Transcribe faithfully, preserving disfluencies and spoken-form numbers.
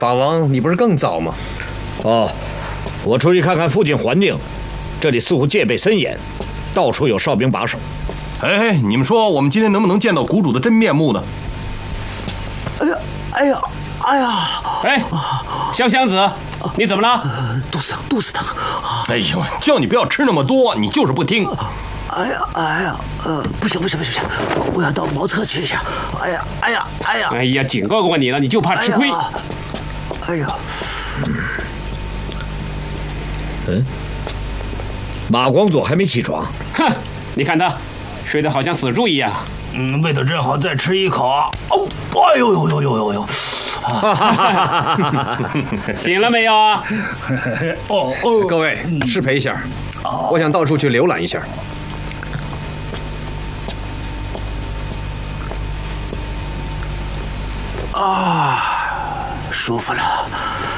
法王，你不是更早吗？ 哦，我出去看看附近环境，这里似乎戒备森严，到处有哨兵把守。 哎，你们说我们今天能不能见到谷主的真面目呢？ 哎呀，哎呀，哎呀！ 哎，香香子，你怎么了？ 肚子疼，肚子疼。 哎呦，叫你不要吃那么多，你就是不听。 哎呀，哎呀，呃，不行不行不行不行，我要到茅厕去一下。哎呀，哎呀，哎呀！ 哎呀，警告过你了，你就怕吃亏。 哎呀， 嗯，马光佐还没起床。 哼，你看他，睡得好像死猪一样。 嗯，味道真好，再吃一口啊！哦，哎呦呦呦呦呦呦！ 醒了没有啊？ 哦哦， 各位，失陪一下，我想到处去浏览一下。 啊，舒服了。